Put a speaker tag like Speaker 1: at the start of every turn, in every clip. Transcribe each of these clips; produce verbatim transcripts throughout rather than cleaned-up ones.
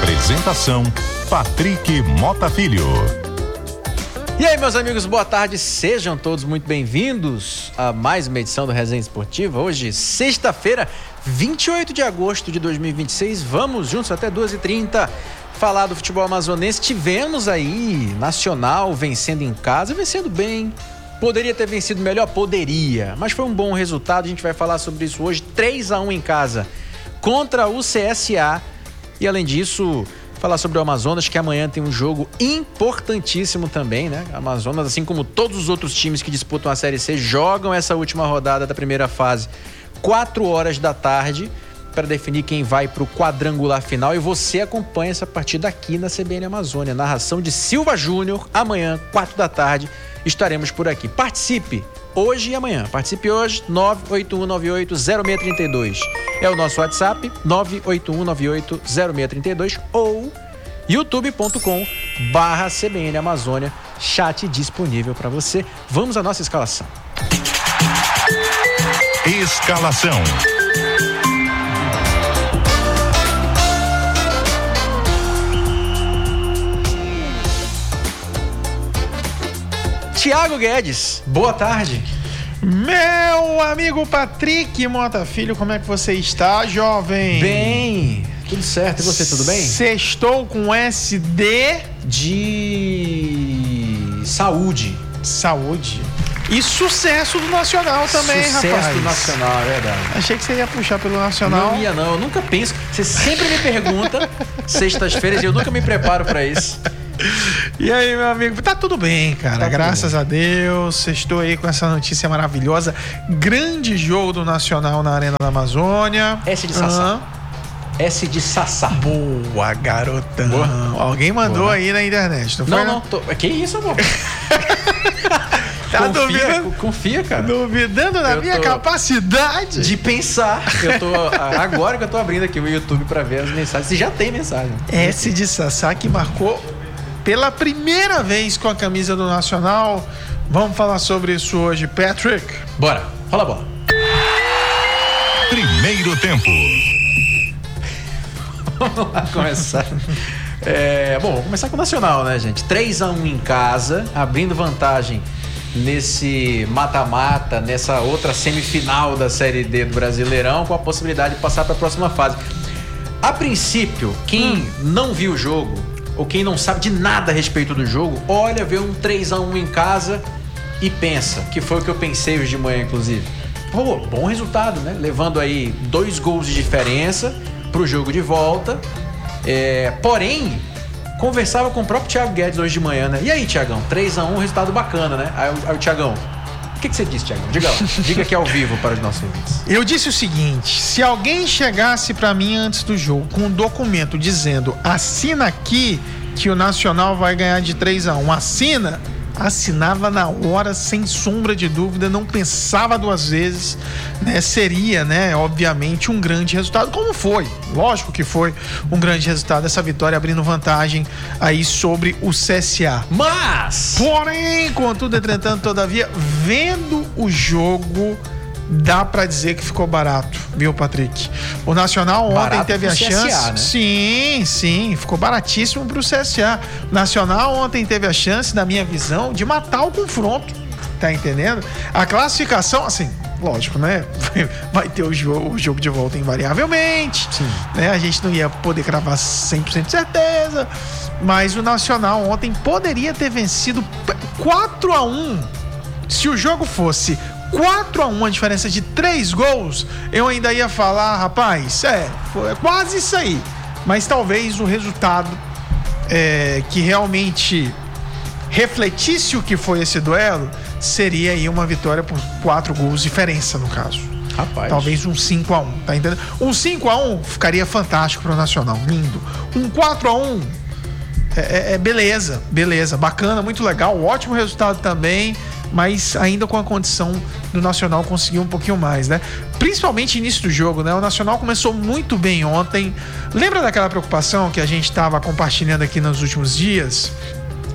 Speaker 1: Apresentação: Patrick Mota Filho.
Speaker 2: E aí, meus amigos, boa tarde, sejam todos muito bem-vindos a mais uma edição do Resenha Esportiva. Hoje, sexta-feira, vinte e oito de agosto de dois mil e vinte e seis, vamos juntos até duas e trinta falar do futebol amazonense. Tivemos aí Nacional vencendo em casa, vencendo bem. Poderia ter vencido melhor? Poderia, mas foi um bom resultado. A gente vai falar sobre isso hoje. três a um em casa contra o C S A. E além disso, falar sobre o Amazonas, que amanhã tem um jogo importantíssimo também, né? O Amazonas, assim como todos os outros times que disputam a Série C, jogam essa última rodada da primeira fase, quatro horas da tarde, para definir quem vai para o quadrangular final. E você acompanha essa partida aqui na C B N Amazônia. Narração de Silva Júnior. Amanhã, quatro da tarde, estaremos por aqui. Participe hoje e amanhã. Participe hoje, nove oito um nove oito zero seis três dois. É o nosso WhatsApp, nove oito um nove oito zero seis três dois, ou youtube ponto com barra C B N Amazônia. Chat disponível para você. Vamos à nossa escalação.
Speaker 1: Escalação.
Speaker 2: Thiago Guedes, boa tarde.
Speaker 3: Meu amigo Patrick Mota Filho, como é que você está, jovem?
Speaker 2: Bem, tudo certo. E você, tudo bem?
Speaker 3: Sextou com S D
Speaker 2: de saúde.
Speaker 3: Saúde. E sucesso do Nacional também,
Speaker 2: sucesso
Speaker 3: rapaz.
Speaker 2: Sucesso do Nacional, é verdade.
Speaker 3: Achei que você ia puxar pelo Nacional.
Speaker 2: Não ia não, eu nunca penso. Você sempre me pergunta sextas-feiras e eu nunca me preparo pra isso.
Speaker 3: E aí, meu amigo? Tá tudo bem, cara.
Speaker 2: Tá
Speaker 3: Graças a Deus. Estou aí com essa notícia maravilhosa. Grande jogo do Nacional na Arena da Amazônia.
Speaker 2: S de Sassá. Uhum. S de Sassá.
Speaker 3: Boa, garotão. Boa. Alguém mandou Boa. aí na internet, não foi?
Speaker 2: Não, não. Tô... Que isso, amor?
Speaker 3: Tá
Speaker 2: confia,
Speaker 3: duvidando?
Speaker 2: Confia, cara.
Speaker 3: Duvidando da
Speaker 2: eu
Speaker 3: minha capacidade
Speaker 2: de pensar. Eu tô, agora que eu tô abrindo aqui o YouTube pra ver as mensagens. Você já tem mensagem.
Speaker 3: S de Sassá, que marcou pela primeira vez com a camisa do Nacional. Vamos falar sobre isso hoje, Patrick.
Speaker 2: Bora, rola a bola.
Speaker 1: Primeiro tempo.
Speaker 2: Vamos lá começar. É, bom, vamos começar com o Nacional, né, gente? três a um em casa, abrindo vantagem nesse mata-mata, nessa outra semifinal da Série D do Brasileirão, com a possibilidade de passar para a próxima fase. A princípio, quem hum. não viu o jogo, ou quem não sabe de nada a respeito do jogo, olha, vê um três a um em casa e pensa, que foi o que eu pensei hoje de manhã, inclusive. Pô, bom resultado, né? Levando aí dois gols de diferença pro jogo de volta. É, porém, conversava com o próprio Thiago Guedes hoje de manhã, né? E aí, Thiagão, três a um, resultado bacana, né? Aí, aí o Thiagão, o que, que você disse, Thiagão? Diga lá, diga aqui ao vivo para os nossos ouvintes.
Speaker 3: Eu disse o seguinte: se alguém chegasse para mim antes do jogo com um documento dizendo assina aqui que o Nacional vai ganhar de três a um, assina, assinava na hora, sem sombra de dúvida, não pensava duas vezes, né? Seria, né, obviamente, um grande resultado, como foi, lógico que foi um grande resultado, essa vitória abrindo vantagem aí sobre o C S A.
Speaker 2: Mas,
Speaker 3: porém, contudo, entretanto, todavia, vendo o jogo, dá pra dizer que ficou barato, viu, Patrick? O Nacional ontem barato teve a chance. C S A, né? Sim, sim, ficou baratíssimo pro C S A. O Nacional ontem teve a chance, na minha visão, de matar o confronto. Tá entendendo? A classificação, assim, lógico, né? Vai ter o jogo, o jogo de volta invariavelmente.
Speaker 2: Sim.
Speaker 3: Né? A gente não ia poder cravar cem por cento de certeza. Mas o Nacional ontem poderia ter vencido quatro a um. Se o jogo fosse quatro a um, a diferença de três gols, eu ainda ia falar, rapaz, é, foi quase isso aí. Mas talvez o resultado é, que realmente refletisse o que foi esse duelo seria aí uma vitória por quatro gols de diferença, no caso.
Speaker 2: Rapaz.
Speaker 3: Talvez um cinco a um, tá entendendo? Um cinco a um ficaria fantástico pro Nacional, lindo. Um quatro a um é, é, é beleza, beleza, bacana, muito legal, ótimo resultado também. Mas ainda com a condição do Nacional conseguir um pouquinho mais, né? Principalmente início do jogo, né? O Nacional começou muito bem ontem. Lembra daquela preocupação que a gente estava compartilhando aqui nos últimos dias?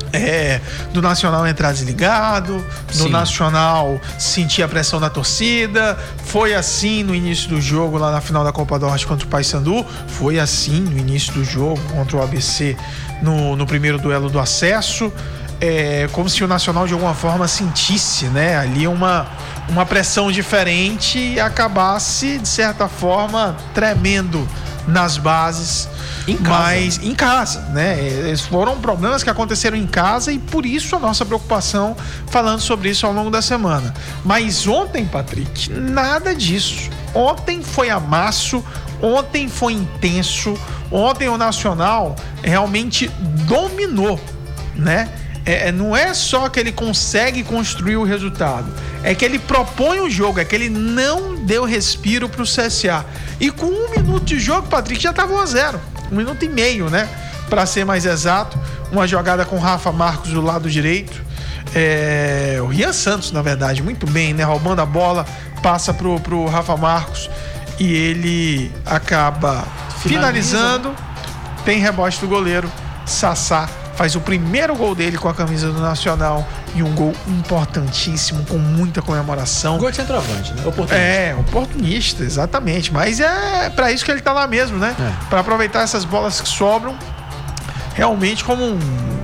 Speaker 3: É, do Nacional entrar desligado, do
Speaker 2: Sim.
Speaker 3: Nacional sentir a pressão da torcida. Foi assim no início do jogo lá na final da Copa do Norte contra o Paysandu. Foi assim no início do jogo contra o A B C no, no primeiro duelo do acesso. É, como se o Nacional de alguma forma sentisse, né, ali uma, uma pressão diferente e acabasse, de certa forma, tremendo nas bases.
Speaker 2: Em casa.
Speaker 3: Mas em casa, né? Esses foram problemas que aconteceram em casa e por isso a nossa preocupação falando sobre isso ao longo da semana. Mas ontem, Patrick, nada disso. Ontem foi amasso, ontem foi intenso, ontem o Nacional realmente dominou, né? É, não é só que ele consegue construir o resultado, é que ele propõe o jogo, é que ele não deu respiro pro C S A. E com um minuto de jogo, Patrick, já tava um a zero. Um minuto e meio, né? Pra ser mais exato. Uma jogada com o Rafa Marcos do lado direito. É, o Rian Santos, na verdade, muito bem, né? Roubando a bola, passa pro, pro Rafa Marcos e ele acaba
Speaker 2: Finaliza.
Speaker 3: finalizando. Tem rebote do goleiro. Sassá faz o primeiro gol dele com a camisa do Nacional e um gol importantíssimo, com muita comemoração.
Speaker 2: Gol de centroavante, né? Oportunista.
Speaker 3: É, oportunista, exatamente. Mas é pra isso que ele tá lá mesmo, né?
Speaker 2: É.
Speaker 3: Pra aproveitar essas bolas que sobram, realmente como um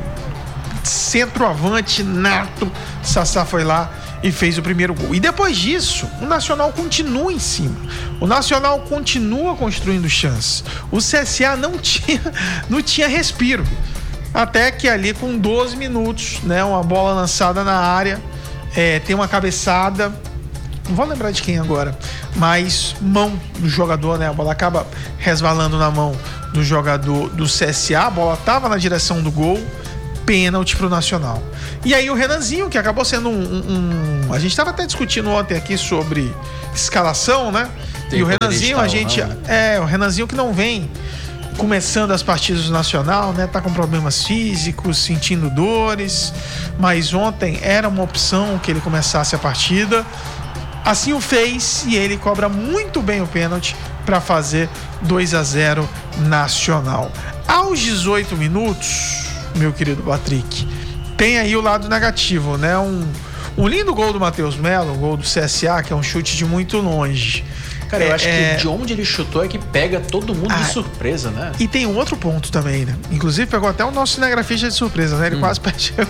Speaker 3: centroavante nato, Sassá foi lá e fez o primeiro gol. E depois disso, o Nacional continua em cima. O Nacional continua construindo chances. O C S A não tinha, não tinha respiro. Até que ali com doze minutos, né, uma bola lançada na área, é, tem uma cabeçada, não vou lembrar de quem agora, mas mão do jogador, né, a bola acaba resvalando na mão do jogador do C S A, a bola estava na direção do gol, pênalti pro Nacional. E aí o Renanzinho, que acabou sendo um... um, um a gente estava até discutindo ontem aqui sobre escalação, né,
Speaker 2: Tem
Speaker 3: e o Renanzinho, a gente...
Speaker 2: não, né?
Speaker 3: É, o Renanzinho que não vem começando as partidas do Nacional, né? Tá com problemas físicos, sentindo dores, mas ontem era uma opção que ele começasse a partida. Assim o fez e ele cobra muito bem o pênalti para fazer dois a zero Nacional. Aos dezoito minutos, meu querido Patrick, tem aí o lado negativo, né? Um, um lindo gol do Matheus Melo, um gol do C S A, que é um chute de muito longe.
Speaker 2: Cara, eu acho
Speaker 3: É,
Speaker 2: que de onde ele chutou é que pega todo mundo
Speaker 3: Ah,
Speaker 2: de surpresa, né?
Speaker 3: E tem um outro ponto também, né? Inclusive pegou até o nosso cinegrafista de surpresa, né? Ele hum. quase perdeu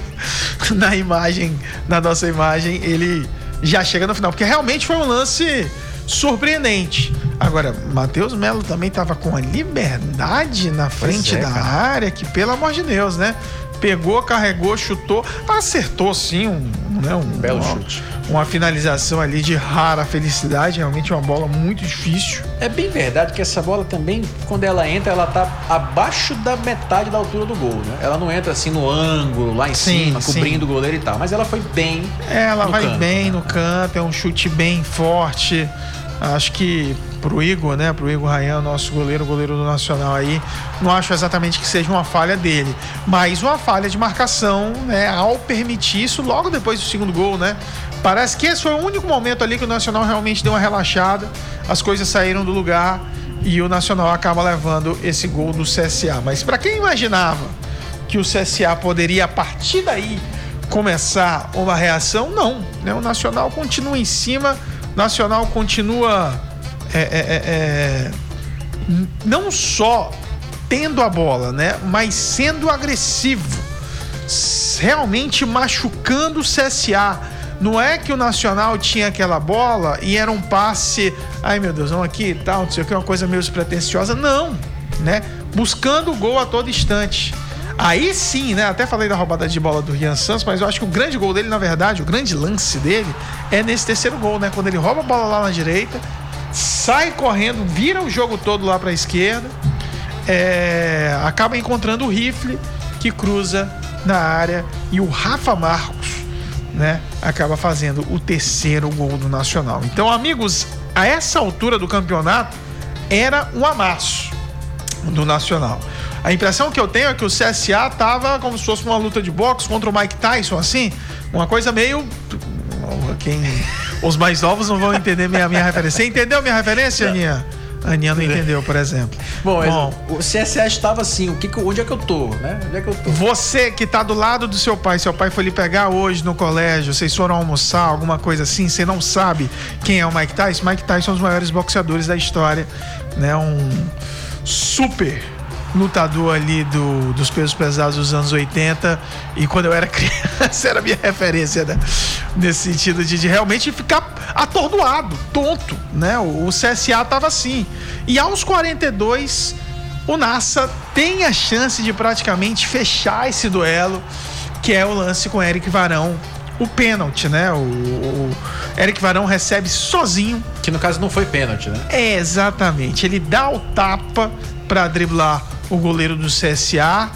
Speaker 3: na imagem, na nossa imagem, ele já chega no final, porque realmente foi um lance surpreendente. Agora, Matheus Melo também estava com a liberdade na frente
Speaker 2: é,
Speaker 3: da
Speaker 2: cara.
Speaker 3: área, que pelo amor de Deus, né? Pegou, carregou, chutou, acertou sim um, né? um
Speaker 2: Belo
Speaker 3: uma,
Speaker 2: chute.
Speaker 3: Uma finalização ali de rara felicidade, realmente uma bola muito difícil.
Speaker 2: É bem verdade que essa bola também, quando ela entra, ela tá abaixo da metade da altura do gol, né? Ela não entra assim no ângulo, lá em
Speaker 3: Sim,
Speaker 2: cima,
Speaker 3: sim.
Speaker 2: cobrindo o goleiro e tal, mas ela foi bem
Speaker 3: Ela
Speaker 2: no
Speaker 3: vai
Speaker 2: canto,
Speaker 3: bem
Speaker 2: né?
Speaker 3: no canto, é um chute bem forte. Acho que pro Igor, né? Pro Igor Rayan, nosso goleiro, goleiro do Nacional aí, não acho exatamente que seja uma falha dele, mas uma falha de marcação, né? Ao permitir isso logo depois do segundo gol, né? Parece que esse foi o único momento ali que o Nacional realmente deu uma relaxada, as coisas saíram do lugar e o Nacional acaba levando esse gol do C S A. Mas para quem imaginava que o C S A poderia a partir daí começar uma reação, não, né? O Nacional continua em cima, o Nacional continua é, é, é, não só tendo a bola, né? Mas sendo agressivo, realmente machucando o C S A. Não é que o Nacional tinha aquela bola e era um passe, ai meu Deus, vamos aqui e tal, não sei o que, uma coisa meio despretensiosa. Não, né? Buscando o gol a todo instante. Aí sim, né? Até falei da roubada de bola do Rian Santos, mas eu acho que o grande gol dele, na verdade, o grande lance dele é nesse terceiro gol, né? Quando ele rouba a bola lá na direita, sai correndo, vira o jogo todo lá para a esquerda, é, acaba encontrando o rifle que cruza na área e o Rafa Marcos, né, acaba fazendo o terceiro gol do Nacional. Então, amigos, a essa altura do campeonato era um amasso do Nacional. A impressão que eu tenho é que o C S A tava como se fosse uma luta de boxe contra o Mike Tyson, assim, uma coisa meio... Quem... Os mais novos não vão entender minha, minha referência. Você entendeu minha referência, Aninha? A Aninha não entendeu, por exemplo.
Speaker 2: Bom,
Speaker 3: Bom,
Speaker 2: o C S A estava assim, o que que, onde é que eu tô, né? Onde é que eu tô?
Speaker 3: você que tá do lado do seu pai, seu pai foi lhe pegar hoje no colégio, vocês foram almoçar, alguma coisa assim, você não sabe quem é o Mike Tyson. Mike Tyson é um dos maiores boxeadores da história, né? Um super lutador ali do, dos pesos pesados dos anos oitenta, e quando eu era criança era a minha referência, né? Nesse sentido de, de realmente ficar atordoado, tonto, né? O, o C S A tava assim. E aos quarenta e dois, o Nassa tem a chance de praticamente fechar esse duelo, que é o lance com Eric Varão, o pênalti, né? O, o Eric Varão recebe sozinho.
Speaker 2: Que no caso não foi pênalti, né?
Speaker 3: É, exatamente. Ele dá o tapa pra driblar o goleiro do C S A,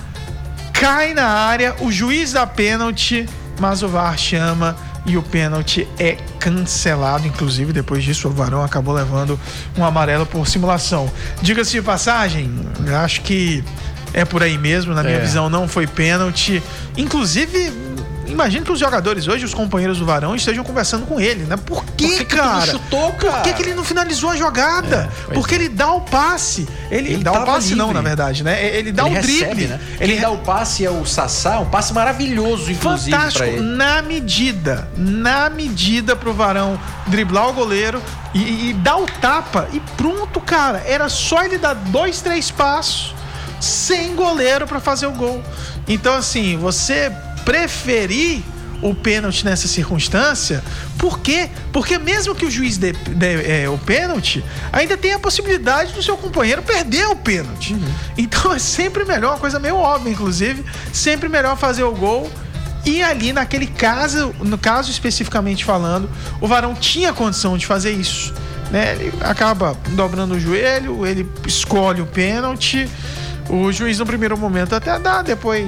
Speaker 3: cai na área, o juiz dá pênalti, mas o V A R chama e o pênalti é cancelado. Inclusive, depois disso, o Varão acabou levando um amarelo por simulação. Diga-se de passagem, acho que é por aí mesmo, na minha
Speaker 2: É.
Speaker 3: visão não foi pênalti. Inclusive, imagino que os jogadores hoje, os companheiros do Varão, estejam conversando com ele, né? Por que,
Speaker 2: Por que que tu não
Speaker 3: cara?
Speaker 2: chutou, cara?
Speaker 3: Por que, que ele não finalizou a jogada?
Speaker 2: É, pois
Speaker 3: Porque
Speaker 2: é.
Speaker 3: ele dá o passe. Ele,
Speaker 2: Ele
Speaker 3: dá o
Speaker 2: tava
Speaker 3: passe não,
Speaker 2: livre.
Speaker 3: na verdade, né? Ele dá
Speaker 2: ele
Speaker 3: o
Speaker 2: recebe,
Speaker 3: drible.
Speaker 2: né? Ele dá o passe ao Sassá, um passe maravilhoso, inclusive,
Speaker 3: Fantástico,
Speaker 2: pra ele.
Speaker 3: na medida, na medida pro Varão driblar o goleiro e, e dar o tapa e pronto, cara. Era só ele dar dois, três passos sem goleiro pra fazer o gol. Então, assim, você preferir o pênalti nessa circunstância, por quê? Porque mesmo que o juiz dê, dê é, o pênalti, ainda tem a possibilidade do seu companheiro perder o pênalti. Uhum. Então é sempre melhor, uma coisa meio óbvia, inclusive, sempre melhor fazer o gol. E ali naquele caso, no caso especificamente falando, o Varão tinha condição de fazer isso, né? Ele acaba dobrando o joelho, ele escolhe o pênalti, o juiz no primeiro momento até dá,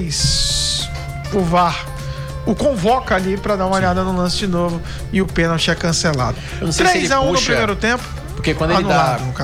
Speaker 3: depois o V A R o convoca ali pra dar uma
Speaker 2: Sim.
Speaker 3: olhada no lance de novo e o pênalti é cancelado.
Speaker 2: Eu não sei se
Speaker 3: três
Speaker 2: ele
Speaker 3: a um no
Speaker 2: puxa,
Speaker 3: primeiro tempo.
Speaker 2: Porque quando ele
Speaker 3: anulado,
Speaker 2: dá
Speaker 3: no caso.